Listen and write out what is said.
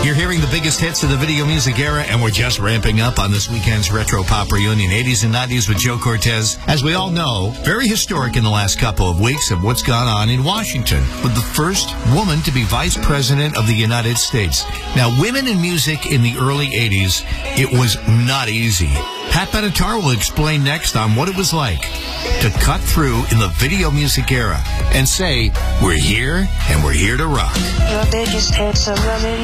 You're hearing the biggest hits of the video music era, and we're just ramping up on this weekend's Retro Pop Reunion, 80s and 90s with Joe Cortez. As we all know, very historic in the last couple of weeks of what's gone on in Washington, with the first woman to be vice president of the United States. Now, women in music in the early 80s, it was not easy. Pat Benatar will explain next on what it was like to cut through in the video music era and say, we're here and we're here to rock. The biggest hits of the video.